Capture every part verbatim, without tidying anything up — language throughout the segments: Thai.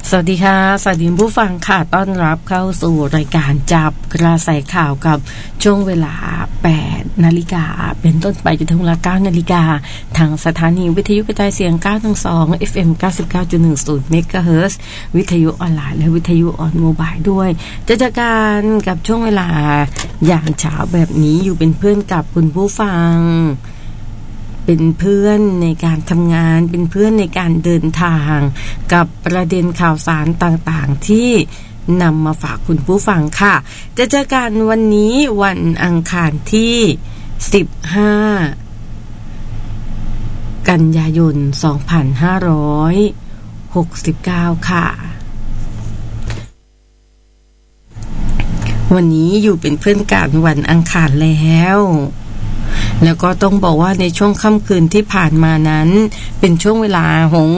สวัสดีค่ะสวัสดีผู้ฟังค่ะต้อนรับเข้าสู่รายการจับกระแสข่าวกับช่วงเวลาแปดนาฬิกาเป็นต้นไปจนถึงเวลาเก้านาฬิกาทางสถานีวิทยุกระจายเสียง เก้าสิบสอง เอฟ เอ็ม เก้าสิบเก้าจุดหนึ่งศูนย์ เมกะเฮิรตซ์วิทยุออนไลน์และวิทยุออนโมบายด้วยจะจัดการกับช่วงเวลาอย่างเช้าแบบนี้อยู่เป็นเพื่อนกับคุณผู้ฟังเป็นเพื่อนในการทำงานเป็นเพื่อนในการเดินทางกับประเด็นข่าวสารต่างๆที่นำมาฝากคุณผู้ฟังค่ะจะเจอกันวันนี้วันอังคารที่สิบห้ากันยายนสองพันห้าร้อยหกสิบเก้าค่ะวันนี้อยู่เป็นเพื่อนกันวันอังคารแล้วแล้วก็ต้องบอกว่าในช่วงค่ำคืนที่ผ่านมานั้นเป็นช่วงเวลาของ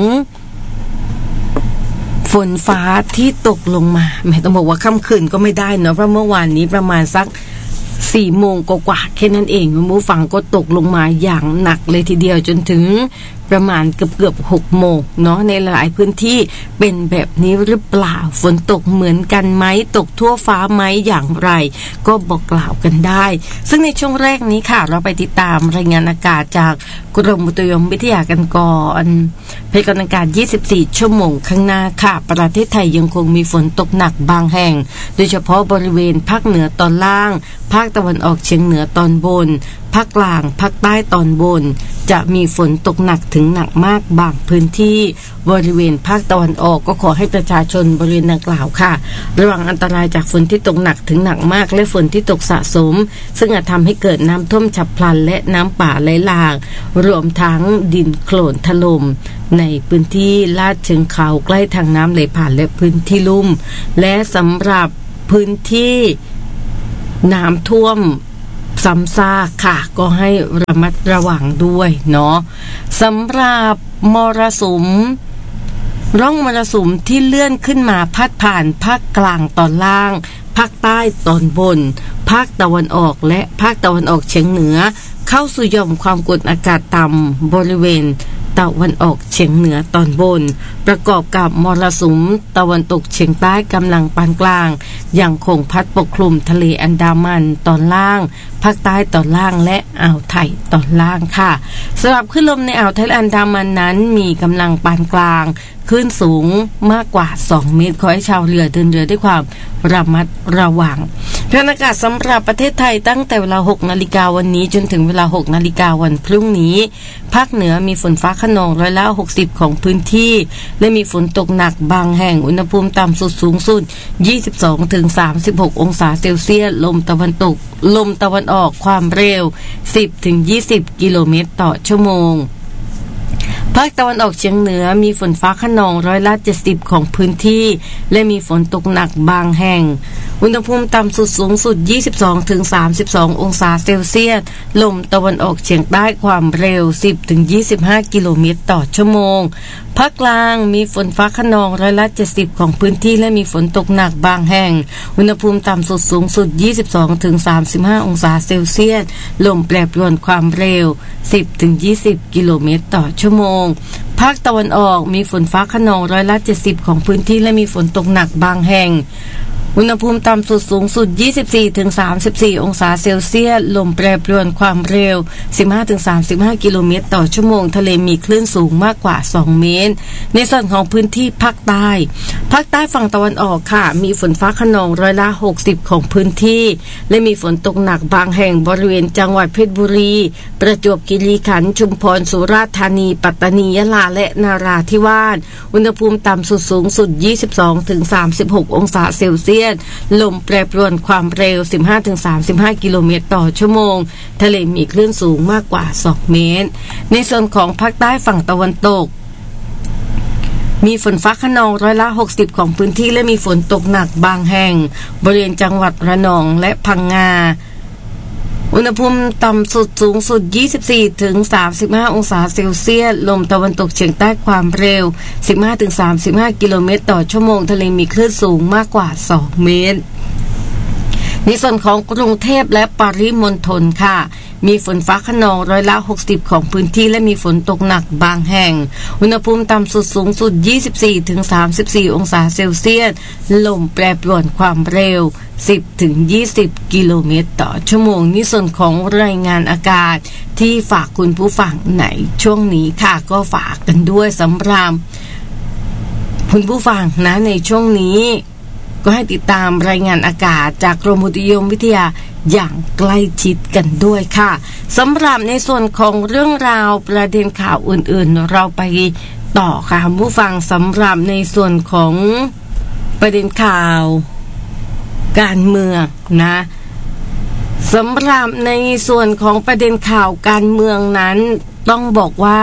ฝนฟ้าที่ตกลงมาแม้ต้องบอกว่าค่ำคืนก็ไม่ได้เนาะเพราะเมื่อวานนี้ประมาณสักสี่โมงกว่าๆแค่นั้นเองผู้ฟังก็ตกลงมาอย่างหนักเลยทีเดียวจนถึงประมาณเกือบๆหกโมงเนาะในหลายพื้นที่เป็นแบบนี้หรือเปล่าฝนตกเหมือนกันไหมตกทั่วฟ้าไหมอย่างไรก็บอกกล่าวกันได้ซึ่งในช่วงแรกนี้ค่ะเราไปติดตามรายงานอากาศจากกรมอุตุนิยมวิทยากันก่อนพยากรณ์อากาศยี่สิบสี่ชั่วโมงข้างหน้าค่ะประเทศไทยยังคงมีฝนตกหนักบางแห่งโดยเฉพาะบริเวณภาคเหนือตอนล่างภาคตะวันออกเฉียงเหนือตอนบนภาคกลางภาคใต้ตอนบนจะมีฝนตกหนักถึงหนักมากบางพื้นที่บริเวณภาคตะวันออกก็ขอให้ประชาชนบริเวณดังกล่าวค่ะระวังอันตรายจากฝนที่ตกหนักถึงหนักมากและฝนที่ตกสะสมซึ่งอาจทำให้เกิดน้ำท่วมฉับพลันและน้ำป่าไหลหลากรวมทั้งดินโคลนถล่มในพื้นที่ลาดเชิงเขาใกล้ทางน้ำไหลผ่านและพื้นที่ลุ่มและสำหรับพื้นที่น้ำท่วมซ้ำซากค่ะก็ให้ระมัดระวังด้วยเนาะสำหรับมรสุมร่องมรสุมที่เลื่อนขึ้นมาพัดผ่านภาคกลางตอนล่างภาคใต้ตอนบนภาคตะวันออกและภาคตะวันออกเฉียงเหนือเข้าสู่หย่อมความกดอากาศต่ำบริเวณตะวันออกเฉียงเหนือตอนบนประกอบกับมรสุมตะวันตกเฉียงใต้กำลังปานกลางยังคงพัดปกคลุมทะเลอันดามันตอนล่างภาคใต้ตอนล่างและอ่าวไทยตอนล่างค่ะสำหรับคลื่นลมในอ่าวไทยอันดามันนั้นมีกำลังปานกลางคลื่นสูงมากกว่าสองเมตรขอให้ชาวเรือเดินเรือด้วยความระมัดระวังพยากรณ์อากาศสำหรับประเทศไทยตั้งแต่เวลา หกนาฬิกาวันนี้จนถึงเวลา หกนาฬิกาวันพรุ่งนี้ภาคเหนือมีฝนฟ้าคะนองร้อยละหกสิบของพื้นที่และมีฝนตกหนักบางแห่งอุณหภูมิต่ำสุดสูงสุด ยี่สิบสองถึงสามสิบหก องศาเซลเซียสลมตะวันตกลมตะวันออกความเร็ว สิบถึงยี่สิบ กิโลเมตรต่อชั่วโมงภาคตะวันออกเฉียงเหนือมีฝนฟ้าคะนองร้อยละเจ็ดสิบของพื้นที่และมีฝนตกหนักบางแห่งอุณหภูมิต่ำสุดสูงสุด ยี่สิบสองถึงสามสิบสอง องศาเซลเซียสลมตะวันออกเฉียงใต้ความเร็ว สิบถึงยี่สิบห้า กิโลเมตรต่อชั่วโมงภาคกลางมีฝนฟ้าคะนองร้อยละเจ็ดสิบของพื้นที่และมีฝนตกหนักบางแห่งอุณหภูมิต่ำสุดสูงสุด ยี่สิบสองถึงสามสิบห้า องศาเซลเซียสลมแปรปรวนความเร็ว สิบถึงยี่สิบ กิโลเมตรต่อชั่วโมงภาคตะวันออกมีฝนฟ้าคะนองร้อยละเจ็ดสิบของพื้นที่และมีฝนตกหนักบางแห่งอุณหภูมิต่ำสุดสูงสุด ยี่สิบสี่ถึงสามสิบสี่ องศาเซลเซียสลมแปรปรวนความเร็ว สิบห้าถึงสามสิบห้า กิโลเมตรต่อชั่วโมงทะเลมีคลื่นสูงมากกว่าสองเมตรในส่วนของพื้นที่ภาคใต้ภาคใต้ฝั่งตะวันออกค่ะมีฝนฟ้าคะนองร้อยละหกสิบของพื้นที่และมีฝนตกหนักบางแห่งบริเวณจังหวัดเพชรบุรีประจวบคีรีขันธ์ชุมพรสุราษฎร์ธานีปัตตานียะลาและนราธิวาสอุณหภูมิต่ำสุดสูงสุด ยี่สิบสองถึงสามสิบหก องศาเซลเซียสลมแปรปรวนความเร็ว สิบห้าถึงสามสิบห้า กิโลเมตรต่อชั่วโมงทะเลมีคลื่นสูงมากกว่าสองเมตรในส่วนของภาคใต้ฝั่งตะวันตกมีฝนฟ้าคะนองร้อยละหกสิบของพื้นที่และมีฝนตกหนักบางแห่งบริเวณจังหวัดระนองและพังงาอุณหภูมิต่ำสุดสูงสุด ยี่สิบสี่ถึงสามสิบห้า องศาเซลเซียสลมตะวันตกเฉียงใต้ความเร็ว สิบห้าถึงสามสิบห้า กิโลเมตรต่อชั่วโมงทะเลมีคลื่นสูงมากกว่าสองเมตรในส่วนของกรุงเทพและปริมณฑลค่ะมีฝนฟ้าคะนองร้อยละหกสิบของพื้นที่และมีฝนตกหนักบางแห่งอุณหภูมิต่ำสุดสูงสุด ยี่สิบสี่ถึงสามสิบสี่ องศาเซลเซียสลมแปรปรวนความเร็ว สิบถึงยี่สิบ กิโลเมตรต่อชั่วโมงนี่ส่วนของรายงานอากาศที่ฝากคุณผู้ฟังในช่วงนี้ค่ะก็ฝากกันด้วยสำหรับคุณผู้ฟังนะในช่วงนี้ก็ให้ติดตามรายงานอากาศจากกรมอุตุนิยมวิทยาอย่างใกล้ชิดกันด้วยค่ะสำหรับในส่วนของเรื่องราวประเด็นข่าวอื่นๆเราไปต่อค่ะผู้ฟังสำหรับในส่วนของประเด็นข่าวการเมืองนะสำหรับในส่วนของประเด็นข่าวการเมืองนั้นต้องบอกว่า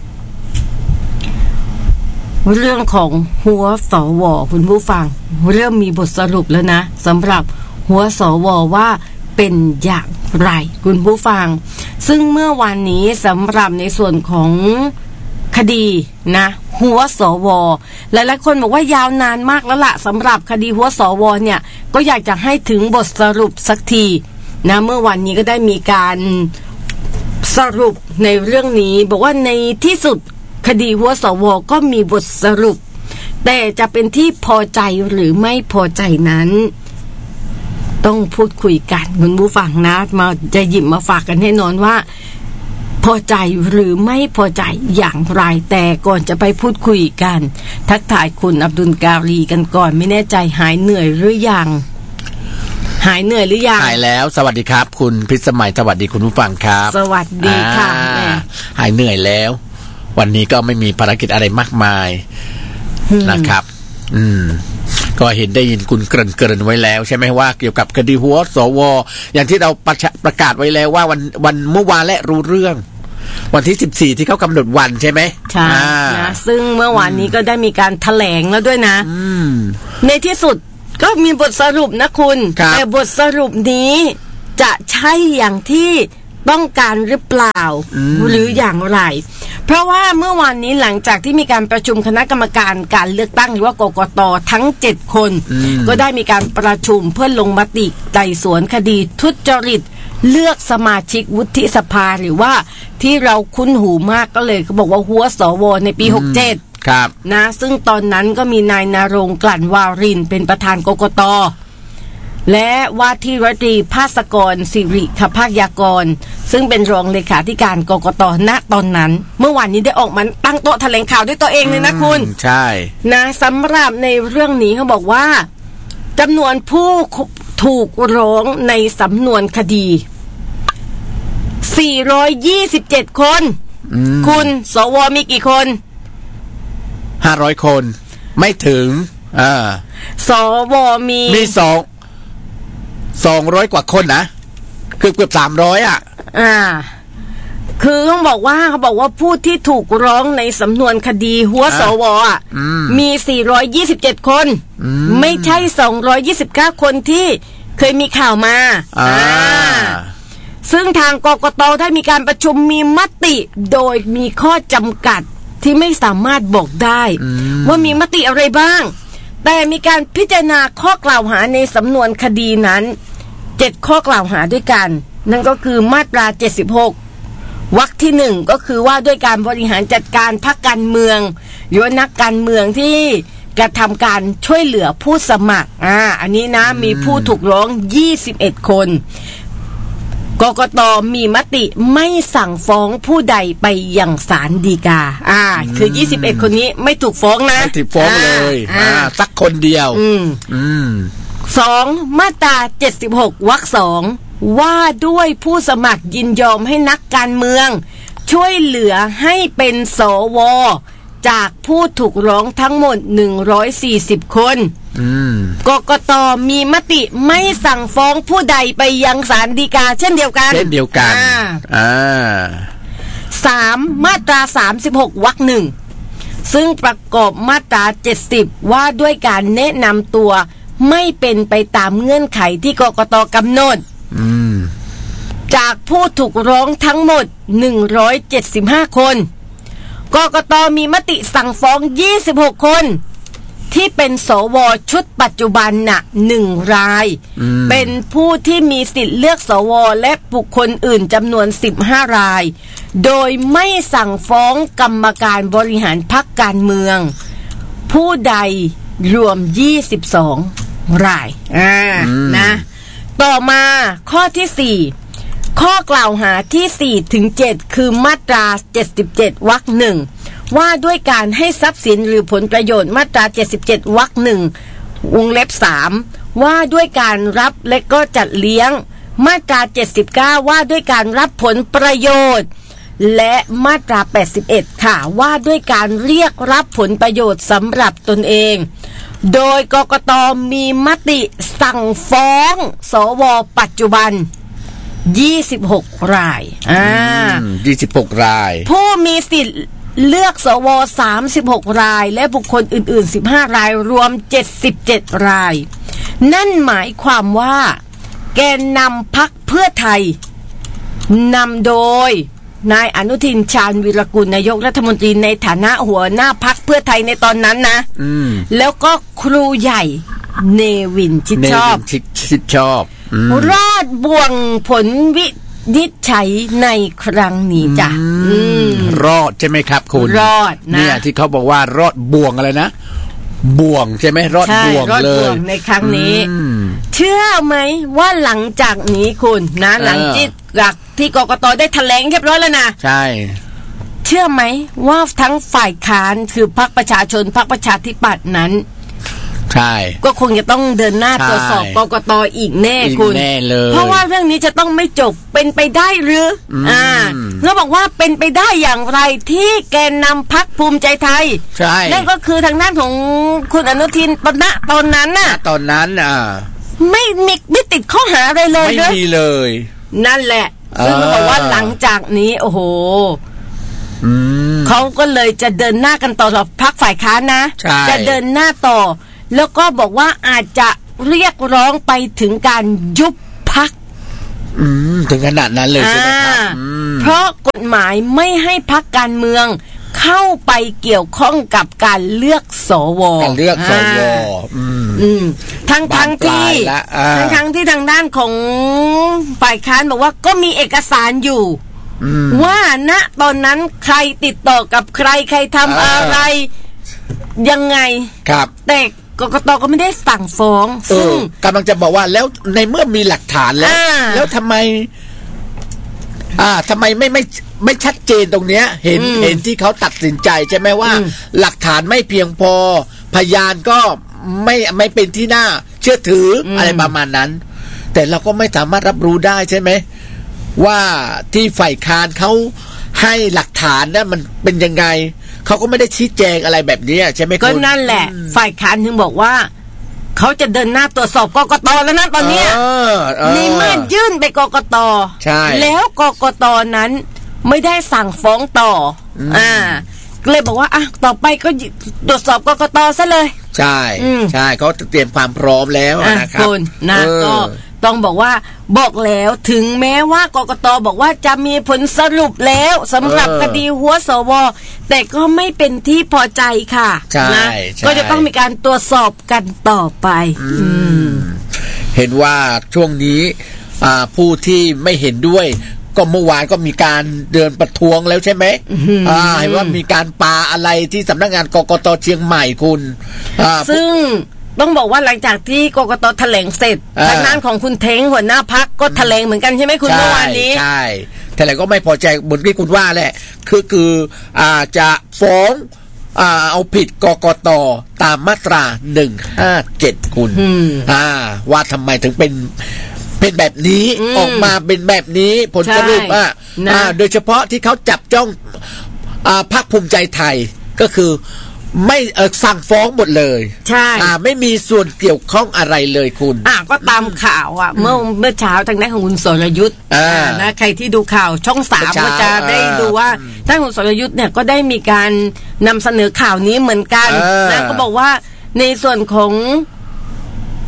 เรื่องของหัวสวคุณผู้ฟังเริ่มมีบทสรุปแล้วนะสำหรับหัวสวว่าเป็นอย่างไรคุณผู้ฟังซึ่งเมื่อวานนี้สำหรับในส่วนของคดีนะหัวสวหลายๆคนบอกว่ายาวนานมากแล้วล่ะสำหรับคดีหัวสวเนี่ยก็อยากจะให้ถึงบทสรุปสักทีนะเมื่อวันนี้ก็ได้มีการสรุปในเรื่องนี้บอกว่าในที่สุดคดีหัวสวก็มีบทสรุปแต่จะเป็นที่พอใจหรือไม่พอใจนั้นต้องพูดคุยกันคุณผู้ฟังนะมาจะหยิบมาฝากกันให้นอนว่าพอใจหรือไม่พอใจอย่างไรแต่ก่อนจะไปพูดคุยกันทักทายคุณอับดุลการีกันก่อนไม่แน่ใจหายเหนื่อยหรือยังหายเหนื่อยหรือยังหายแล้วสวัสดีครับคุณพิสมัยสวัสดีคุณผู้ฟังครับสวัสดีค่ะหายเหนื่อยแล้ววันนี้ก็ไม่มีภารกิจอะไรมากมายนะครับอืมก็เห็นได้ยินคุณเกริ่นเกริ่นไว้แล้วใช่ไหมว่าเกี่ยวกับคดีหัวสวอย่างที่เราประประกาศไว้แล้วว่าวันวันเมื่อวานและรู้เรื่องวันที่สิบสี่ที่เขากำหนดวันใช่ไหมใช่นะซึ่งเมื่อวานนี้ก็ได้มีการแถลงแล้วด้วยนะในที่สุดก็มีบทสรุปนะคุณแต่บทสรุปนี้จะใช่อย่างที่ต้องการหรือเปล่าหรืออย่างไรเพราะว่าเมื่อวานนี้หลังจากที่มีการประชุมคณะกรรมการการเลือกตั้งหรือว่ากกต.ทั้งเจ็ดคนก็ได้มีการประชุมเพื่อลงมติไต่สวนคดีทุจริตเลือกสมาชิกวุฒิสภาหรือว่าที่เราคุ้นหูมากก็เลยเขาบอกว่าหัวสวในปีหกเจ็ดครับนะซึ่งตอนนั้นก็มีนายณรงค์กลั่นวารินเป็นประธานกกต.และว่าที่รัฐมนตรีภาสกรสิริขภาคยากรซึ่งเป็นรองเลขาธิการกกต.ณตอนนั้นเมื่อวานนี้ได้ออกมาตั้งโต๊ะแถลงข่าวด้วยตัวเองเลยนะคุณใช่นะสำหรับในเรื่องนี้เขาบอกว่าจำนวนผู้ถูกร้องในสำนวนคดีสี่ร้อยยี่สิบเจ็ดคนคุณสวมีกี่คนห้าร้อยคนไม่ถึงอ่าสวมีมีสองสองร้อยกว่าคนนะเกือบเกือบสามร้อยอ่ะอ่าคือต้องบอกว่าเขาบอกว่าผู้ที่ถูกร้องในสำนวนคดีหัวสวอ่ะมีสี่ร้อยยี่สิบเจ็ดคนไม่ใช่สองร้อยยี่สิบเก้าคนที่เคยมีข่าวมาอ่าซึ่งทางกกต.ได้มีการประชุมมีมติโดยมีข้อจำกัดที่ไม่สามารถบอกได้ว่ามีมติอะไรบ้างแต่มีการพิจารณาข้อกล่าวหาในสำนวนคดีนั้นเจ็ดข้อกล่าวหาด้วยกันนั่นก็คือมาตราเจ็ดสิบหกวรรคที่หนึ่งก็คือว่าด้วยการบริหารจัดการพรรคการเมืองหรือนักการเมืองที่กระทำการช่วยเหลือผู้สมัครอ่าอันนี้นะมีผู้ถูกร้องยี่สิบเอ็ดคนกกต.มีมติไม่สั่งฟ้องผู้ใดไปยังศาลฎีกาอ่าคือยี่สิบเอ็ดคนนี้ไม่ถูกฟ้องนะไม่ถูกฟ้องเลยอ่าสักคนเดียวอืมอืมสองมาตราเจ็ดสิบหกวรรคสองว่าด้วยผู้สมัครยินยอมให้นักการเมืองช่วยเหลือให้เป็นสวจากผู้ถูกร้องทั้งหมดหนึ่งร้อยสี่สิบคนกกต.มีมติไม่สั่งฟ้องผู้ใดไปยังศาลฎีกาเช่นเดียวกันเช่นเดียวกันอ่าสามมาตราสามสิบหกวรรคหนึ่งซึ่งประกอบมาตราเจ็ดสิบว่าด้วยการแนะนำตัวไม่เป็นไปตามเงื่อนไขที่กกต.กำหนดจากผู้ถูกร้องทั้งหมดหนึ่งร้อยเจ็ดสิบห้าคนกกต.มีมติสั่งฟ้องยี่สิบหกคนที่เป็นสวชุดปัจจุบันน่ะหนึ่งรายเป็นผู้ที่มีสิทธิ์เลือกสวและบุคคลอื่นจำนวนสิบห้ารายโดยไม่สั่งฟ้องกรรมการบริหารพรรคการเมืองผู้ใดรวมยี่สิบสองรายอ่านะต่อมาข้อที่สี่ข้อกล่าวหาที่สี่ถึงเจ็ดคือมาตราเจ็ดสิบเจ็ดวรรคหนึ่งว่าด้วยการให้ทรัพย์สินหรือผลประโยชน์มาตราเจ็ดสิบเจ็ดวรรคหนึ่งวงเล็บสามว่าด้วยการรับและก็จัดเลี้ยงมาตราเจ็ดสิบเก้าว่าด้วยการรับผลประโยชน์และมาตราแปดสิบเอ็ดค่ะว่าด้วยการเรียกรับผลประโยชน์สำหรับตนเองโดยกกต.มีมติสั่งฟ้องสวปัจจุบันยี่สิบหกรายอ่ายี่สิบหกรายผู้มีสิทธิ์เลือกสวสามสิบหกรายและบุคคลอื่นๆสิบห้ารายรวมเจ็ดสิบเจ็ดรายนั่นหมายความว่าแกนนำพรรคเพื่อไทยนำโดยนายอนุทินชาญวีรกุลนายกรัฐมนตรีในฐานะหัวหน้าพรรคเพื่อไทยในตอนนั้นนะแล้วก็ครูใหญ่เนวินชิดชอบชิดชอบรอดบ่วงผลวินิจฉัยในครั้งนี้จ้ะรอดใช่ไหมครับคุณรอดนะเนี่ยที่เขาบอกว่ารอดบ่วงอะไรนะบ่วงใช่ไหมรอดบ่วงเลยในครั้งนี้เชื่อไหมว่าหลังจากนี้คุณนะหลังจากที่กกต.ได้แถลงเรียบร้อยแล้วนะใช่เชื่อไหมว่าทั้งฝ่ายค้านคือพรรคประชาชนพรรคประชาธิปัตย์นั้นใช่ก็คงจะต้องเดินหน้าตรวจสอบกกต.อีกแน่คุณเพราะว่าเรื่องนี้จะต้องไม่จบเป็นไปได้หรืออ่าแล้วบอกว่าเป็นไปได้อย่างไรที่แกนนำพรรคภูมิใจไทยใช่นั่นก็คือทางด้านของคุณอนุทินตอนนั้นตอนนั้นน่ะตอนนั้นอ่ะไม่มีไม่ติดข้อหาอะไรเลยไม่มีเลยนั่นแหละซึ่งเขาบอกว่าหลังจากนี้โอ้โหเขาก็เลยจะเดินหน้ากันต่อกับพรรคฝ่ายค้านนะจะเดินหน้าต่อแล้วก็บอกว่าอาจจะเรียกร้องไปถึงการยุบพรรคถึงขนาดนั้นเลยใช่ไหมครับเพราะกฎหมายไม่ให้พรรคการเมืองเข้าไปเกี่ยวข้องกับการเลือกสวการเลือกสวทั้งทั้งที่ทั้งทั้งที่ทางด้านของฝ่ายค้านบอกว่าก็มีเอกสารอยู่ว่าณตอนนั้นใครติดต่อกับใครใครทำอะไรยังไงครับแต่กกต.ก็ไม่ได้สั่งฟ้องซึ่งกำลังจะบอกว่าแล้วในเมื่อมีหลักฐานแล้วแล้วทำไมอ่าทำไมไม่ไม่ไม่ชัดเจนตรงเนี้ยเห็นเห็นที่เขาตัดสินใจใช่ไหมว่าหลักฐานไม่เพียงพอพยานก็ไม่ไม่เป็นที่น่าเชื่อถืออะไรประมาณนั้นแต่เราก็ไม่สามารถรับรู้ได้ใช่ไหมว่าที่ฝ่ายค้านเขาให้หลักฐานนั้นมันเป็นยังไงเขาก็ไม่ได้ชี้แจงอะไรแบบนี้ใช่ไหมก็นั่นแหละฝ่ายค้านถึงบอกว่าเขาจะเดินหน้าตรวจสอบกกต.แล้วนะตอนนี้นี่เมื่อยื่นไปกกต.แล้วกกต.นั้นไม่ได้สั่งฟ้องต่ออ่าเลยบอกว่าอ่ะต่อไปก็ตรวจสอบกกต.ซะเลยใช่ใช่เขาเตรียมความพร้อมแล้วนะครับคุณนะก็ต้องบอกว่าบอกแล้วถึงแม้ว่ากกต.บอกว่าจะมีผลสรุปแล้วสำหรับคดีหัวสวแต่ก็ไม่เป็นที่พอใจค่ะนะก็จะต้องมีการตรวจสอบกันต่อไปเห็นว่าช่วงนี้ผู้ที่ไม่เห็นด้วยก็เมื่อวานก็มีการเดินประท้วงแล้วใช่ไหมอ่าเห็นว่ามีการปาอะไรที่สำนักงานกกต.เชียงใหม่คุณซึ่งต้องบอกว่าหลังจากที่กกต.แถลงเสร็จทางด้านของคุณเท้งหัวหน้าพรรคก็แถลงเหมือนกันใช่ไหมคุณเมื่อวานนี้ใช่แถลงก็ไม่พอใจเหมือนที่คุณว่าแหละคือคืออ่าจะฟ้องอ่าเอาผิดกกต.ตามมาตราหนึ่งห้าเจ็ดคุณอ่าว่าทำไมถึงเป็นเป็นแบบนี้ออกมาเป็นแบบนี้ผลสรุปอ่ะโดยเฉพาะที่เขาจับจ้องอ่าพรรคภูมิใจไทยก็คือไม่เออสั่งฟ้องหมดเลยใช่อ่าไม่มีส่วนเกี่ยวข้องอะไรเลยคุณอ่าก็ตามข่าวอ่ะเมื่อเมื่อเช้าทางด้านของคุณสรยุทธ์อ่านะใครที่ดูข่าวช่องสามก็จะได้ดูว่าท่านคุณสรยุทธ์เนี่ยก็ได้มีการนำเสนอข่าวนี้เหมือนกันนะก็บอกว่าในส่วนของ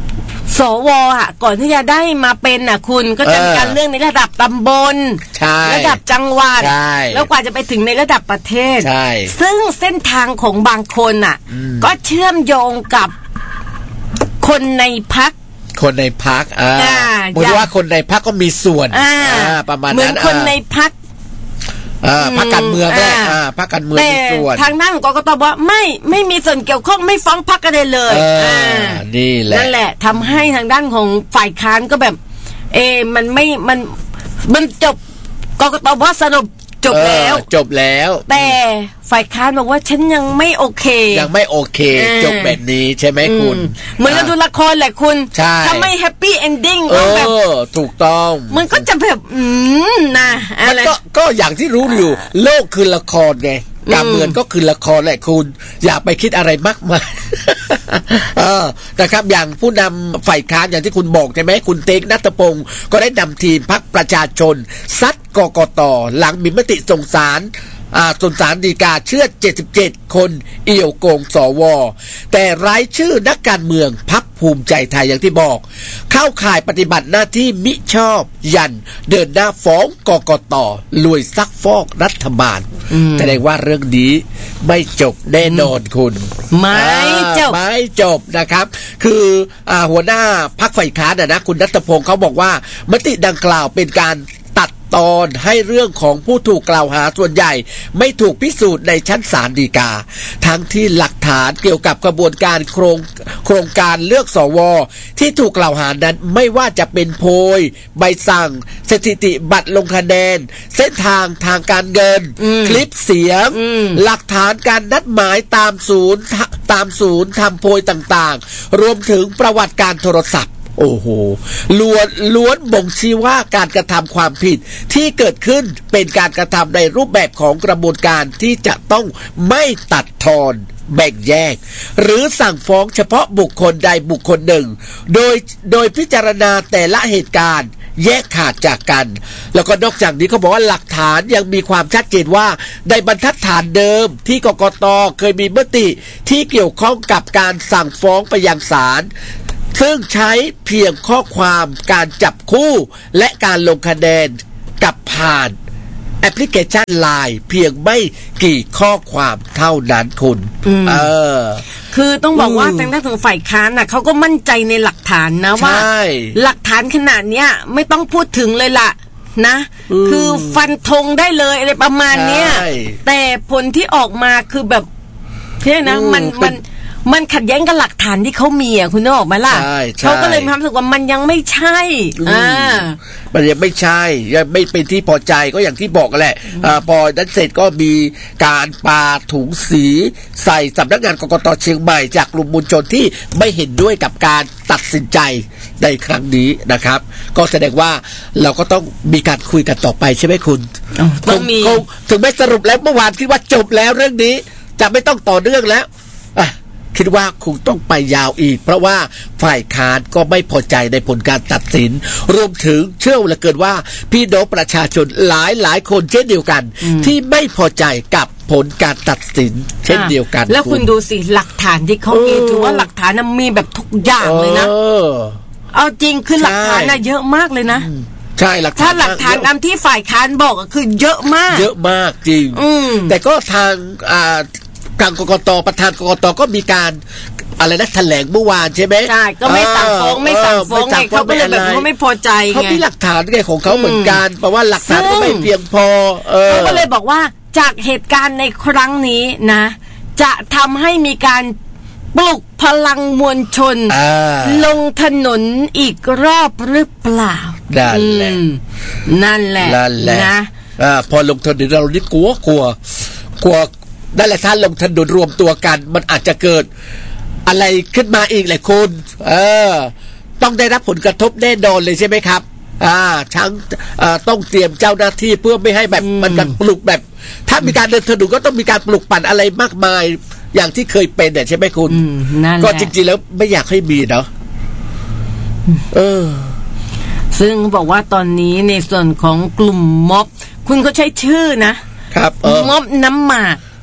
สวอ่ะก่อนที่จะได้มาเป็นน่ะคุณก็จะมีการเลือกในระดับตำบลระดับจังหวัดแล้วกว่าจะไปถึงในระดับประเทศซึ่งเส้นทางของบางคนอ่ะก็เชื่อมโยงกับคนในพรรคคนในพรรคอ่าหมายว่าคนในพรรคก็มีส่วนอ่าประมาณนั้นเหมือนคนในพรรคอ่าพรรคการเมืองแหละอ่าพรรคการเมืองมีส่วนทางด้านของกกตว่าไม่ไม่มีส่วนเกี่ยวข้องไม่ฟ้องพรรคกันเลยอ่านี่แหละนั่นแหละทำให้ทางด้านของฝ่ายค้านก็แบบเอมันไม่มันมันจบกกตว่าสรุปจบแล้วจบแล้วแต่ฝ่ายค้านบอกว่าฉันยังไม่โอเคยังไม่โอเคจบแบบนี้ใช่ไหมคุณเหมือนกับดูละครแหละคุณถ้าไม่แฮปปี้เอนดิ้งก็แบบถูกต้องมันก็จะแบบอืมนะอะไรก็ก็อย่างที่รู้อยู่โลกคือละครไงการเมืองก็คือละครแหละคุณอย่าไปคิดอะไรมากมายเออนะครับอย่างผู้นำฝ่ายค้านอย่างที่คุณบอกใช่ไหมคุณเต็กณัฐพงศ์ก็ได้นำทีมพรรคประชาชนซัดกกต.หลังมีมติส่งศาลอ่าส่งศาลฎีกาเชื่อเจ็ดสิบเจ็ดคนเอี่ยวโกงสวแต่รายชื่อนักการเมืองพรรคภูมิใจไทยอย่างที่บอกเข้าข่ายปฏิบัติหน้าที่มิชอบยันเดินหน้าฟ้องกกต.ลวยซักฟอกรัฐบาลแสดงว่าเรื่องนี้ไม่จบแน่นอนคุณไม่จบไม่จบนะครับคืออ่าหัวหน้าพรรคฝ่ายค้านนะคุณณัฐพงศ์เขาบอกว่ามติดังกล่าวเป็นการตัดตอนให้เรื่องของผู้ถูกกล่าวหาส่วนใหญ่ไม่ถูกพิสูจน์ในชั้นศาลฎีกาทั้งที่หลักฐานเกี่ยวกับกระบวนการโครงโครงการเลือกสวที่ถูกกล่าวหานั้นไม่ว่าจะเป็นโพยใบสั่งสถิติบัตรลงคะแนนเส้นทางทางการเงินคลิปเสียงหลักฐานการนัดหมายตามศูนย์ตามศูนย์ทำโพยต่างๆรวมถึงประวัติการโทรศัพท์โอ้โหล้วนล้วนบ่งชี้ว่าการกระทำความผิดที่เกิดขึ้นเป็นการกระทำในรูปแบบของกระบวนการที่จะต้องไม่ตัดทอนแบ่งแยกหรือสั่งฟ้องเฉพาะบุคคลใดบุคคลหนึ่งโดยโดยพิจารณาแต่ละเหตุการณ์แยกขาดจากกันแล้วก็นอกจากนี้เขาบอกว่าหลักฐานยังมีความชัดเจนว่าในบรรทัดฐานเดิมที่กกต.เคยมีมติที่เกี่ยวข้องกับการสั่งฟ้องไปยังศาลซึ่งใช้เพียงข้อความการจับคู่และการลงคะแนนกับผ่านแอปพลิเคชัน ไลน์ เพียงไม่กี่ข้อความเท่านั้นคุณเออคือต้องบอกว่าทางด้านของฝ่ายค้านน่ะเขาก็มั่นใจในหลักฐานนะว่าหลักฐานขนาดเนี้ยไม่ต้องพูดถึงเลยล่ะนะคือฟันธงได้เลยอะไรประมาณเนี้ยแต่ผลที่ออกมาคือแบบเพี้ยนะมันมันมันขัดแย้งกับหลักฐานที่เขามีอ่ะคุณนึกออกไหมล่ะเขาก็เลยมีความรู้สึกว่ามันยังไม่ใช่อ่ามันยังไม่ใช่ยังไม่เป็นที่พอใจก็อย่างที่บอกแหละอ่าพอนั้นเสร็จก็มีการปาถุงสีใส่สำนักงานกกต.เชียงใหม่จากกลุ่มมวลชนที่ไม่เห็นด้วยกับการตัดสินใจในครั้งนี้นะครับก็แสดงว่าเราก็ต้องมีการคุยกันต่อไปใช่ไหมคุณต้องมีถึงไม่สรุปแล้วเมื่อวานคิดว่าจบแล้วเรื่องนี้จะไม่ต้องต่อเนื่องแล้วอ่ะคิดว่าคงต้องไปยาวอีกเพราะว่าฝ่ายค้านก็ไม่พอใจในผลการตัดสินรวมถึงเชื่อเหลือเกินว่าพี่น้องประชาชนหลายหลายคนเช่นเดียวกันที่ไม่พอใจกับผลการตัดสินเช่นเดียวกันแล้วคุณดูสิหลักฐานที่เขามีถือว่าหลักฐานมีแบบทุกอย่างเลยนะเอาจริงคือหลักฐานน่ะเยอะมากเลยนะใช่หลักฐานถ้าหลักฐานตามที่ฝ่ายค้านบอกก็คือเยอะมากเยอะมากจริงแต่ก็ทางอ่าทางกกต.ประธานกกต.ก็มีการอะไรนะแถลงเมื่อวานใช่ไหมใช่ก็ไม่สั่งฟ้องไม่สั่งฟ้องไงเขาก็เลยแบบเขาไม่พอใจไงเขามีหลักฐานไงของเขาเหมือนกันเพราะว่าหลักฐานก็ไม่เพียงพอเขาก็เลยบอกว่าจากเหตุการณ์ในครั้งนี้นะจะทำให้มีการปลุกพลังมวลชนลงถนนอีกรอบหรือเปล่านั่นแหละนั่นแหละนะพอลงถนนเรานี่กลัวกลัวกลัวนั่นแหละท่านลงถนนรวมตัวกันมันอาจจะเกิดอะไรขึ้นมาอีกแหละคุณเออต้องได้รับผลกระทบแน่นอนเลยใช่ไหมครับอ่าทั้งอ่าต้องเตรียมเจ้าหน้าที่เพื่อไม่ให้แบบมันกันปลุกแบบถ้ามีการเดินถนนก็ต้องมีการปลุกปั่นอะไรมากมายอย่างที่เคยเป็นเนี่ยใช่ไหมคุณก็จริงๆแล้วไม่อยากให้มีเนาะเออซึ่งบอกว่าตอนนี้ในส่วนของกลุ่มม็อบคุณก็ใช้ชื่อนะครับม็อบน้ำหมาก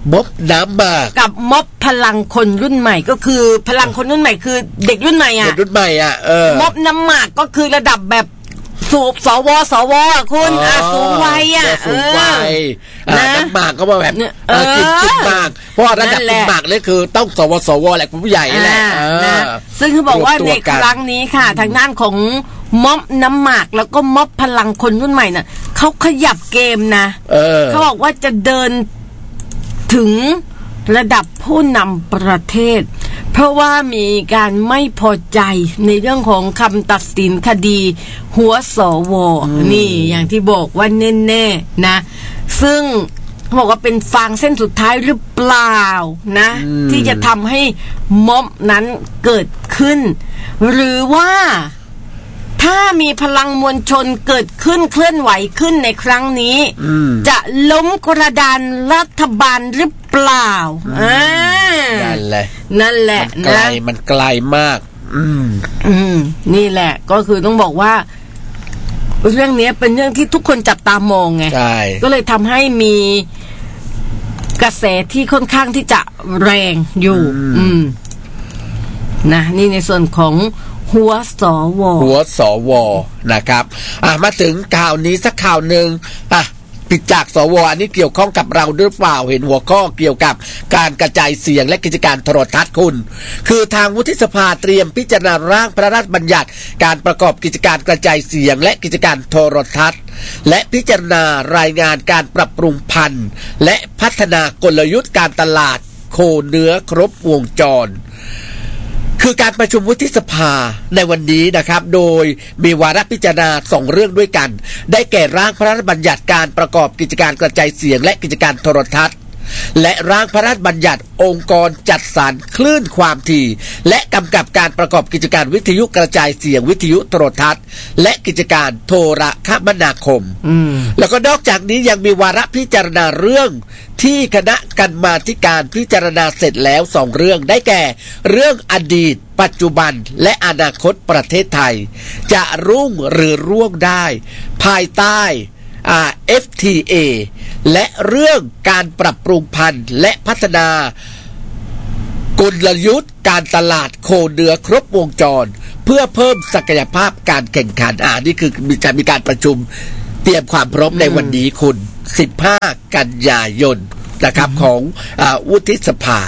ม็อบน้ำหมากกับม็อบพลังคนรุ่นใหม่ก็คือพลังคนรุ่นใหม่คือเด็กรุ่นใหม่อ่ะเด็กรุ่นใหม่อ่ะเออม็อบน้ำหมากก็คือระดับแบบสูบสวสวคุณอ่ะสูงวัยอ่ะสูงวัยนะน้ำหมากก็มาแบบกินกินมากเพราะระดับกินหมากเลยคือต้องสวสวแหละผู้ใหญ่แหละซึ่งเขาบอกว่าในครั้งนี้ค่ะทางด้านของม็อบน้ำหมากแล้วก็ม็อบพลังคนรุ่นใหม่น่ะเขาขยับเกมนะเขาบอกว่าจะเดินถึงระดับผู้นำประเทศเพราะว่ามีการไม่พอใจในเรื่องของคำตัดสินคดีหัวสวนี่อย่างที่บอกว่าแน่ๆนะซึ่งเขาบอกว่าเป็นฟางเส้นสุดท้ายหรือเปล่านะที่จะทำให้ม็อบนั้นเกิดขึ้นหรือว่าถ้ามีพลังมวลชนเกิดขึ้นเคลื่อนไหวขึ้นในครั้งนี้จะล้มกระดานรัฐบาลหรือเปล่าอ่านั่นแหละนั่นแหละมันไกลมันไกลมากอืมอืมนี่แหละก็คือต้องบอกว่าเรื่องนี้เป็นเรื่องที่ทุกคนจับตามองไงก็เลยทำให้มีกระแสที่ค่อนข้างที่จะแรงอยู่อืมนะนี่ในส่วนของหัวสวหัวสวนะครับอ่ะมาถึงข่าวนี้สักข่าวหนึ่งอ่ะปิดจากสวอันนี้เกี่ยวข้องกับเราหรือเปล่าเห็นหัวข้อเกี่ยวกับการกระจายเสียงและกิจการโทรทัศน์คุณคือทางวุฒิสภาเตรียมพิจารณาร่างพระราชบัญญัติการประกอบกิจการกระจายเสียงและกิจการโทรทัศน์และพิจารณารายงานการปรับปรุงพันธุ์และพัฒนากลยุทธ์การตลาดโคเนื้อครบวงจรคือการประชุมวุฒิสภาในวันนี้นะครับโดยมีวาระพิจารณาสองเรื่องด้วยกันได้แก่ร่างพระราชบัญญัติการประกอบกิจการกระจายเสียงและกิจการโทรทัศน์และร่างพระราชบัญญัติองค์กรจัดสรรคลื่นความถี่และกำกับการประกอบกิจการวิทยุกระจายเสียงวิทยุโทรทัศน์และกิจการโทรคมนาคมแล้วก็นอกจากนี้ยังมีวาระพิจารณาเรื่องที่คณะกรรมาธิการพิจารณาเสร็จแล้วสองเรื่องได้แก่เรื่องอดีตปัจจุบันและอนาคตประเทศไทยจะรุ่งหรือร่วงได้ภายใต้อ่า เอฟ ที เอ และเรื่องการปรับปรุงพันธุ์และพัฒนากลยุทธ์การตลาดโคเนื้อครบวงจรเพื่อเพิ่มศักยภาพการแข่งขันอ่านี่คือมีการมีการประชุมเตรียมความพร้อมในวันนี้คุณสิบห้ากันยายนนะครับของอ่าวุฒิสภา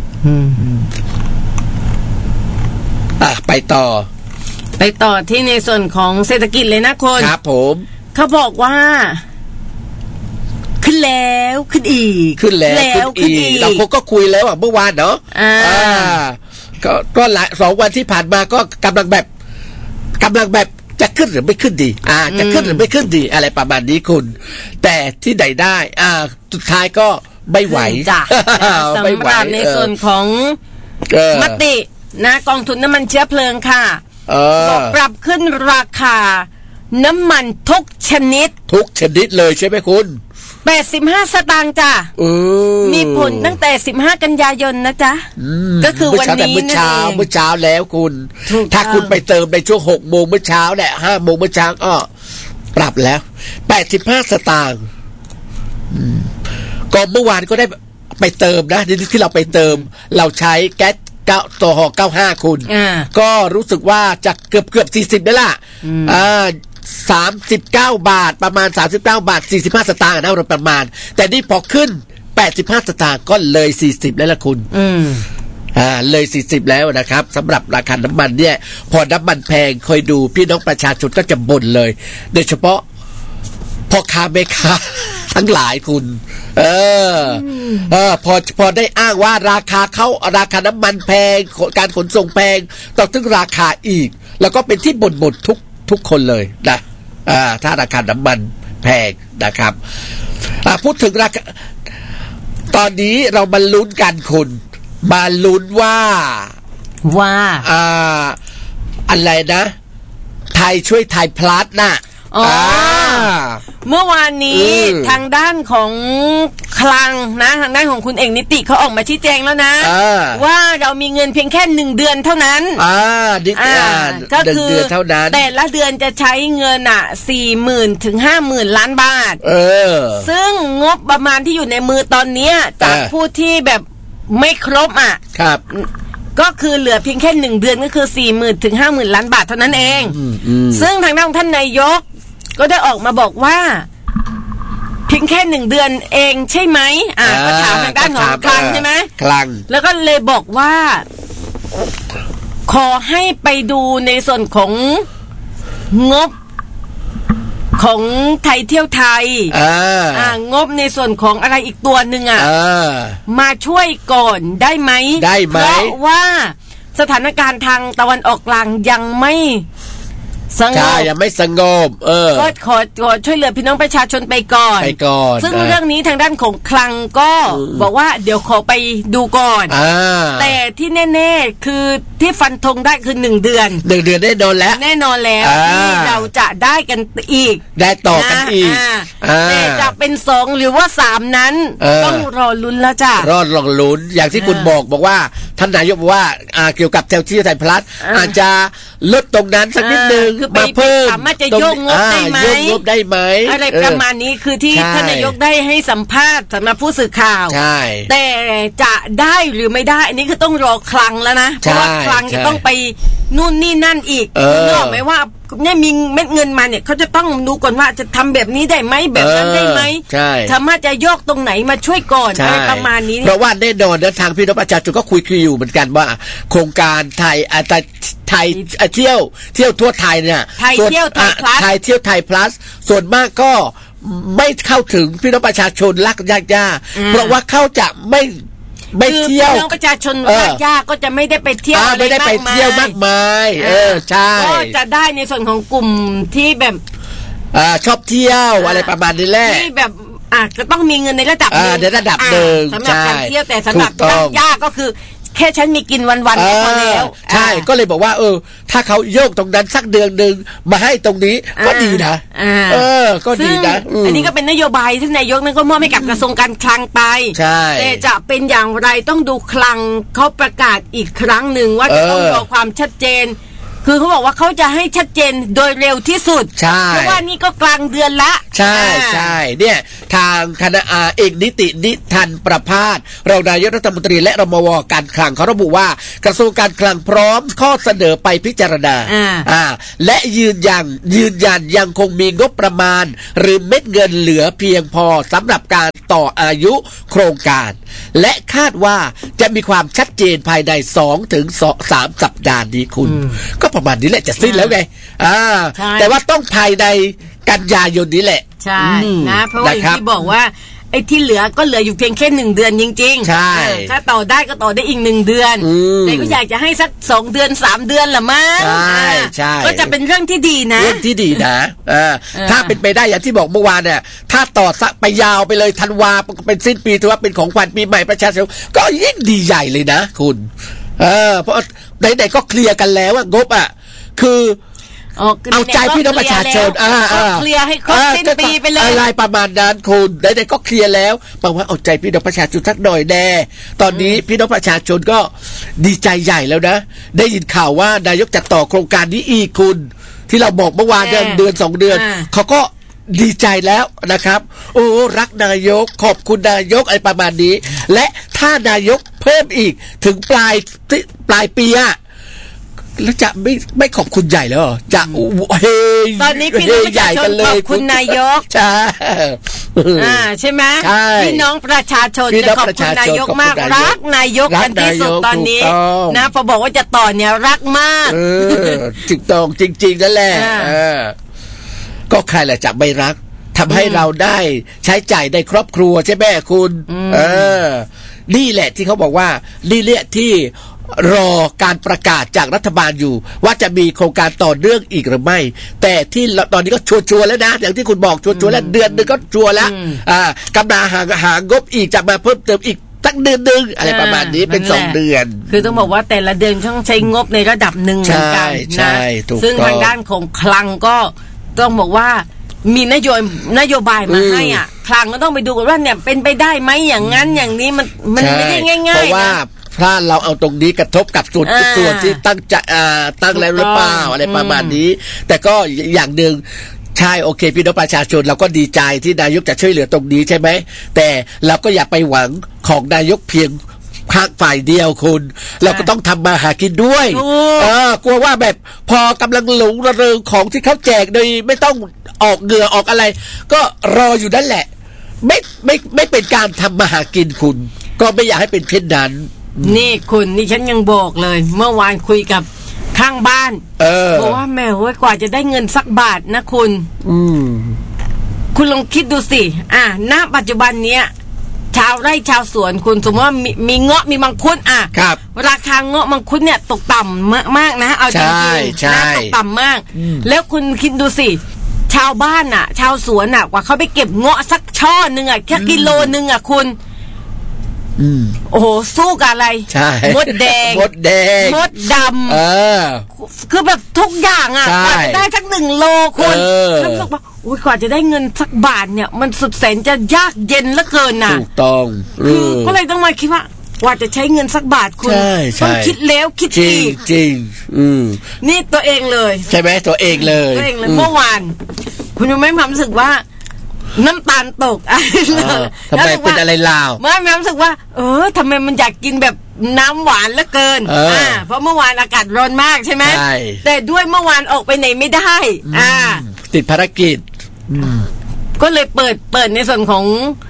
อ่าไปต่อไปต่อที่ในส่วนของเศรษฐกิจเลยนะคนครับผมเขาบอกว่าขึ้นแล้วขึ้นอีกขึ้นแล้วขึ้นอีกเราก็คุยแล้วอ่ะเมื่อวานเนาะอ่าก็ก็หลายสองวันที่ผ่านมาก็กำลังแบบกำลังแบบจะขึ้นหรือไม่ขึ้นดีอ่าจะขึ้นหรือไม่ขึ้นดีอะไรประมาณนี้คุณแต่ที่ใดได้อ่าสุดท้ายก็ไม่ไหวจ้ะสำหรับในส่วนของมตินะกองทุนน้ำมันเชื้อเพลิงค่ะบอกปรับขึ้นราคาน้ำมันทุกชนิดทุกชนิดเลยใช่ไหมคุณแปดสิบห้าสตางค์จ้ะมีผลตั้งแต่สิบห้ากันยายนนะจ๊ะก็คือวันนี้เมื่อเช้าเมื่อเช้าแล้วคุณถ้าคุณไปเติมในช่วงหกโมงเมื่อเช้าแหละห้าโมงเมื่อเช้าก็ปรับแล้วแปดสิบห้าสตางค์ก็เมื่อวานก็ได้ไปเติมนะที่เราไปเติมเราใช้แก๊สเก้าตัวห่อเก้าห้าคุณก็รู้สึกว่าจะเกือบเกือบสี่สิบได้ละอ่าสามสิบเก้าบาทประมาณสามสิบเก้าบาทสี่สิบห้าสตางค์นะโดยประมาณแต่นี่พอขึ้นแปดสิบห้าสตางค์ก็เลยสี่สิบแล้วล่ะคุณอืมอ่าเลยสี่สิบแล้วนะครับสำหรับราคาน้ำมันเนี่ยพอน้ำมันแพงคอยดูพี่น้องประชาชนก็จะบ่นเลยโดยเฉพาะพ่อค้าแม่ค้าทั้งหลายคุณเออเออพอพอได้อ้างว่าราคาเขาราคาน้ำมันแพงการขนส่งแพงต้องถึงราคาอีกแล้วก็เป็นที่บ่นๆทุกทุกคนเลยนะอ่าถ้าราคาน้ำมันแพงนะครับอ่าพูดถึงราคาตอนนี้เรามาลุ้นกันคุณมาลุ้นว่าว่าอ่าอะไรนะไทยช่วยไทยพลัสน่ะอ๋อเมื่อวานนี้ทางด้านของคลังนะทางด้านของคุณเอกนิติเขาออกมาชี้แจงแล้วนะว่าเรามีเงินเพียงแค่หนึ่งเดือนเท่านั้นอ่าดิอ่าก็คือเท่านั้นแต่ละเดือนจะใช้เงินอ่ะสี่หมื่นถึงห้าหมื่นล้านบาทเออซึ่งงบประมาณที่อยู่ในมือตอนนี้จากผู้ที่แบบไม่ครบอ่ะครับก็คือเหลือเพียงแค่หนึ่งเดือนก็คือสี่หมื่นถึงห้าหมื่นล้านบาทเท่านั้นเองซึ่งทางด้านท่านนายกก็ได้ออกมาบอกว่าเพียงแค่หนึ่งเดือนเองใช่ไหมอ่าก็ถามทางด้านของคลังใช่ไหมคลังแล้วก็เลยบอกว่าขอให้ไปดูในส่วนของงบของไทยเที่ยวไทยอ่าอ่างบในส่วนของอะไรอีกตัวหนึ่งอ่ะมาช่วยก่อนได้ไหมได้ไหมเพราะว่าสถานการณ์ทางตะวันออกกลางยังไม่สงบยังไม่สงบเออก็ขอขอช่วยเหลือพี่น้องประชาชนไปก่อนไปก่อนซึ่งเรื่องนี้ทางด้านของคลังก็บอกว่าเดี๋ยวขอไปดูก่อนแต่ที่แน่ๆคือที่ฟันธงได้คือหนึ่งเดือนหนึ่งเดือนได้โดนแล้วแน่นอนแล้วที่เราจะได้กันอีกได้ต่อกันอีกแต่จะเป็นสองหรือว่าสามนั้นต้องรอลุ้นแล้วจ้ะรอรอลุ้นอย่างที่คุณบอกบอกว่าท่านนายกบอกว่าเกี่ยวกับเทลที่ไทยพลัสอาจจะลดตรงนั้นสักนิดนึงมาเพิ่มสามารถจะโยกงบได้ไหมโยกงบได้ไหมอะไรประมาณนี้คือที่ท่านนายกได้ให้สัมภาษณ์สำหรับผู้สื่อข่าวแต่จะได้หรือไม่ได้อันนี้คือต้องรอคลังแล้วนะเพราะว่าคลังจะต้องไปนู่นนี่นั่นอีกคุณรู้ไหมว่าเนี่ยมีเม็ดเงินมาเนี่ยเขาจะต้องดูก่อนว่าจะทำแบบนี้ได้ไหมแบบนั้นได้ไหมสามารถจะโยกตรงไหนมาช่วยก่อนอะไรประมาณนี้เพราะว่าแน่นอนนะทางพี่น้องประชาชนก็คุยคุยอยู่เหมือนกันว่าโครงการไทยอาจจะไทยเที่ยวเที่ยวทั่วไทยเนี่ยไทยเที่ยวไทยพลัสไทยเที่ยวไทยพลัสส่วนมากก็ไม่เข้าถึงพี่น้องประชาชนลักยากยาเพราะว่าเขาจะไม่ไม่เที่ยวพี่น้องประชาชนรากหญ้าก็จะไม่ได้ไปเที่ยวอะไรไม่ได้ไปเที่ยวมากมายเออใช่ก็จะได้ในส่วนของกลุ่มที่แบบอ่าชอบเที่ยวอะไรประมาณนี้แหละที่แบบอ่ะก็ต้องมีเงินในระดับนึงในระดับนึงสำหรับการเที่ยวแต่สำหรับรากหญ้าก็คือแค่ฉันมีกินวันๆก็พอแล้วใช่ก็เลยบอกว่าเออถ้าเขาโยกตรงนั้นสักเดือนนึงมาให้ตรงนี้ก็ดีนะเออก็ดีนะอันนี้ก็เป็นนโยบายที่นายกนั่นก็มอบให้กับกระทรวงการคลังไปแต่จะเป็นอย่างไรต้องดูคลังเขาประกาศอีกครั้งหนึ่งว่าจะต้องรอความชัดเจนคือเขาบอกว่าเขาจะให้ชัดเจนโดยเร็วที่สุดเพราะว่านี่ก็กลางเดือนละใช่ใช่เนี่ยทางคณะเอกนิตินิทันประภาสรองนายกรัฐมนตรีและรมวการคลังเขาระบุว่ากระทรวงการคลังพร้อมข้อเสนอไปพิจารณาอ่าและยืนยันยืนยันยังคงมีงบประมาณหรือเม็ดเงินเหลือเพียงพอสำหรับการต่ออายุโครงการและคาดว่าจะมีความชัดเจนภายใน สองถึงสาม สัปดาห์นี้คุณก็ประมาณนี้แหละจะสิ้นแล้วไงอ่าแต่ว่าต้องภายในกันยายนนี้แหละใช่นะเพราะว่าอย่างที่บอกว่าไอ้ที่เหลือก็เหลืออยู่เพียงแค่หนึ่งเดือนจริงๆใช่ถ้าต่อได้ก็ต่อได้อีกหนึ่งเดือนแต่ก็อยากจะให้สักสองเดือนสามเดือนละมั้งใช่ใช่ก็จะเป็นเรื่องที่ดีนะเรื่องที่ดีนะถ้าเป็นไปได้อย่างที่บอกเมื่อวานเนี่ยถ้าต่อสักไปยาวไปเลยธันวาเป็นสิ้นปีถือว่าเป็นของขวัญปีใหม่ประชาชนก็ยิ่งดีใหญ่เลยนะคุณเออเพราะไหนๆก็เคลียร์กันแล้วงบอ่ะคือเอาใจพี่น้องประชาชนอ่าเคลียร์ให้ครบสิ้นปีไปเลยอะไรประมาณนั้นคุณไหนๆก็เคลียร์แล้วบอกว่าเอาใจพี่น้องประชาชนสักหน่อยแน่ตอนนี้พี่น้องประชาชนก็ดีใจใหญ่แล้วนะได้ยินข่าวว่านายกจะต่อโครงการนี้อีกคุณที่เราบอกเมื่อวานเดือนเดือนสองเดือนเขาก็ดีใจแล้วนะครับโอ้รักนายกขอบคุณนายกอะไรประมาณนี้และถ้านายกเพิ่มอีกถึงปลายปลายปีอะแล้วจะไม่ไม่ขอบคุณใหญ่แล้วจะเฮตอนนี้พี่น้องประชาชนขอบคุณนายกใช่อ่าใช่ไหมพี่น้องประชาชนจะขอบคุณนายกมากรักนายกกันที่สุดตอนนี้นะพอบอกว่าจะต่อเนี่ยรักมากจริงตรงจริงๆนั่นแหละก็ใครแหละจะไม่รักทำให้เราได้ใช้จ่ายในครอบครัวใช่ไหมคุณเออนี่แหละที่เขาบอกว่านี่แหละที่รอการประกาศจากรัฐบาลอยู่ว่าจะมีโครงการต่อเนื่องอีกหรือไม่แต่ที่ตอนนี้ก็ชัวร์ๆแล้วนะอย่างที่คุณบอกชัวร์ๆแล้วเดือนนึงก็ชัวร์แล้วอ่ากำลังหาหางบอีกจะมาเพิ่มเติมอีกสักเดือนนึงอะไรประมาณนี้เป็นสองเดือนคือต้องบอกว่าแต่ละเดือนต้องใช้งบในระดับหนึ่งเหมือนกันนะซึ่งทางด้านของคลังก็ต้องบอกว่ามีนโยบายนโยบายมาให้อ่ะคลังก็ต้องไปดูกันว่าเนี่ยเป็นไปได้ไหมอย่างนั้นอย่างนี้มันมันไม่ได้ง่ายๆนะเพราะว่าถ้าเราเอาตรงนี้กระทบกับส่วนส่วนที่ตั้งใจตั้งแล้วหรือเปล่าอะไรประมาณนี้แต่ก็อย่างหนึ่งใช่โอเคพี่น้องประชาชนเราก็ดีใจที่นายกจะช่วยเหลือตรงนี้ใช่ไหมแต่เราก็อย่าไปหวังของนายกเพียงข้างฝ่ายเดียวคุณเราก็ต้องทำมาหากินด้วยเออกลัวว่าแบบพอกำลังหลงระเริงของที่เขาแจกโดยไม่ต้องออกเหงื่อออกอะไรก็รออยู่นั่นแหละไม่ไม่ไม่เป็นการทำมาหากินคุณก็ไม่อยากให้เป็นเช่นนั้นนี่คุณนี่ฉันยังบอกเลยเมื่อวานคุยกับข้างบ้านเออบอกว่าแม่เว้ยกว่าจะได้เงินสักบาทนะคุณอืมคุณลองคิดดูสิอ่ะณปัจจุบันเนี้ยชาวไร่ชาวสวนคุณสมมติว่ามีมีเงาะมีมังคุดอ่ะครับราคาเงาะมังคุดเนี่ยตกต่ำมากมากนะเอาจริงๆนะตกต่ำมากแล้วคุณคิดดูสิชาวบ้านอ่ะชาวสวนอ่ะกว่าเขาไปเก็บเงาะสักช่อนึงอ่ะแค่กิโลนึงอ่ะคุณโอ้โหสู้กับอะไรมดแดงมดแดงมดดำเออคือแบบทุกอย่างอ่ะกว่าจะได้สักหนึ่งโลคุณแล้วบอกว่าโอ้ยกว่าจะได้เงินสักบาทเนี่ยมันสุดแสนจะยากเย็นเหลือเกินน่ะถูกต้องคือก็เลยต้องมาคิดว่ากว่าจะใช้เงินสักบาทคุณต้องคิดแล้วคิดอีกจริงอืมนี่ตัวเองเลยใช่ไหมตัวเองเลยตัวเองเลยเมื่อวานคุณยังไม่ความรู้สึกว่าน้ำตาลตกทำไมเป็นอะไรลาวเมื่อแม่รู้สึกว่าเออทำไมมันอยากกินแบบน้ำหวานเหลือเกินอ่าเพราะเมื่อวานอากาศร้อนมากใช่ไหมแต่ด้วยเมื่อวานออกไปไหนไม่ได้อ่าติดภารกิจก็เลยเปิดเปิดในส่วนของ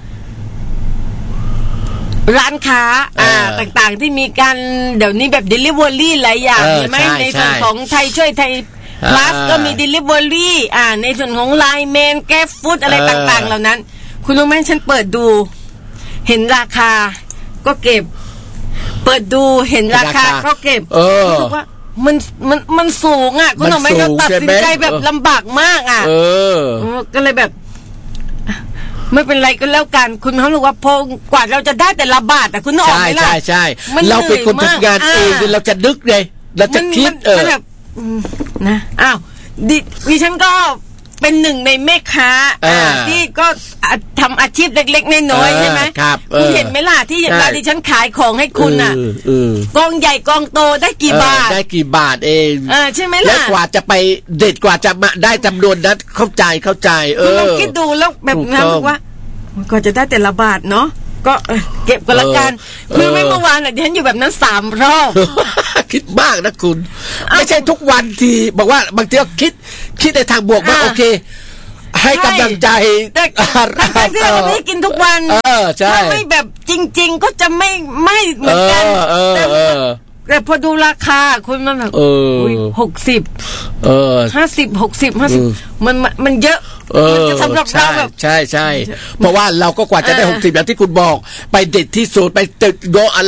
ร้านค้าอ่าต่างๆที่มีการเดี๋ยวนี้แบบ delivery หลายอย่างใช่ไหมในส่วนของไทยช่วยไทยพลัสก็มี delivery อ่าในส่วนของไลน์แมนแก๊ปฟู้ดอะไรต่างๆเหล่านั้นคุณรู้ไหมฉันเปิดดูเห็นราคาก็เก็บเปิดดูเห็นราคาก็เก็บรู้สึกว่ามันมันมันสูงอ่ะคุณรู้ไหมก็ตัดสินใจแบบลำบากมากอ่ะเออก็เลยแบบไม่เป็นไรก็แล้วกันคุณเขาบอกว่าพอกว่าเราจะได้แต่ละบาทแต่คุณนึกออกไหมล่ะใช่ใช่เราเป็นคนทำงานเองเราจะนึกไงเราจะคิดเออนะอ้าวดิดิฉันก็เป็นหนึ่งในแม่ค้าที่ก็ทำอาชีพเล็กๆน้อยๆใช่ไหมคุณเห็นไหมล่ะที่เวลาดิฉันขายของให้คุณอ่ะกองใหญ่กองโตได้กี่บาทได้กี่บาทเองใช่ไหมล่ะแล้วกว่าจะไปเด็ดกว่าจะมาได้จำนวนนั้นเข้าใจเข้าใจเออคุณลองคิดดูแล้วแบบนั้นบอกว่าก็จะได้แต่ละบาทเนาะก็เก็บกันละกันคือไม่เมื่อวานอ่ะดิฉันอยู่แบบนั้นสามรอบคิดมากนะคุณไม่ใช่ทุกวันทีบอกว่าบางทีก็คิดคิดในทางบวกว่าโอเคให้กำลังใจแต่แต่ที่เราไม่กินทุกวันถ้าไม่แบบจริงๆก็จะไม่ไม่เหมือนกันแต่พอดูราคาคุณมันแบบหกสิบห้าสิบหกสิบห้าสิบมันมันเยอะมันจะสำหรับเราแบบใช่ใช่เพราะว่าเราก็กว่าจะได้หกสิบอย่างที่คุณบอกไปเด็ดที่สุดไปตึกโก